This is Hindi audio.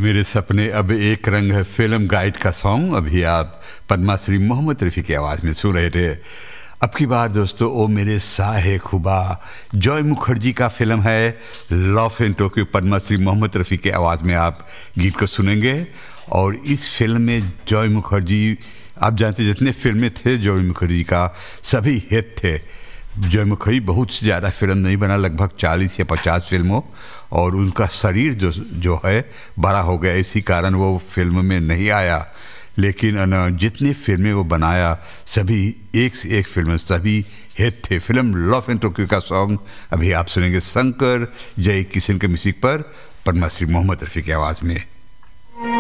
मेरे सपने अब एक रंग है फिल्म गाइड का सॉन्ग अभी आप पद्माश्री मोहम्मद रफ़ी की आवाज़ में सुन रहे थे। अब की बार दोस्तों ओ मेरे साहे खुबा जॉय मुखर्जी का फिल्म है love in Tokyo. Padma Shri Mohammad Rafi की आवाज़ में आप गीत को सुनेंगे। और इस फिल्म में जॉय मुखर्जी, आप जानते जितने फिल्में थे जॉय मुखर्जी का सभी हिट थे। जॉय मुखर्जी बहुत से ज़्यादा फिल्म नहीं बना, लगभग 40 या 50 फिल्मों, और उनका शरीर जो है बड़ा हो गया, इसी कारण वो फिल्म में नहीं आया। लेकिन जितनी फिल्में वो बनाया सभी एक से एक फिल्में सभी हिट थे। फिल्म लव इन टोक्यो का सॉन्ग अभी आप सुनेंगे शंकर जय किशन के म्यूजिक पर पद्माश्री मोहम्मद रफ़ी की आवाज़ में।